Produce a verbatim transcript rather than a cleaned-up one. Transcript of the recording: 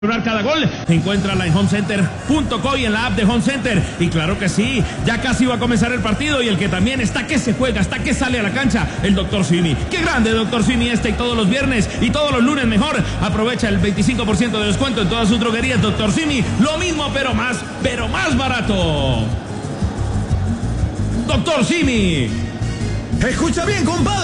Cada gol, encuéntrala en homecenter punto co y en la app de Home Center. Y claro que sí, ya casi va a comenzar el partido y el que también está que se juega, está que sale a la cancha, el doctor Simi. Qué grande doctor Simi, este y todos los viernes y todos los lunes mejor. Aprovecha el veinticinco por ciento de descuento en todas sus droguerías. doctor Simi, lo mismo pero más, pero más barato. doctor Simi. Escucha bien, compadre.